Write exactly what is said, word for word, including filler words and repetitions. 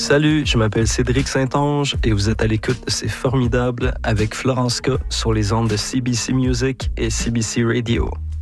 Salut, je m'appelle Cédric Saint-Onge et vous êtes à l'écoute de C'est Formidable avec Florence K sur les ondes de C B C Music et C B C Radio.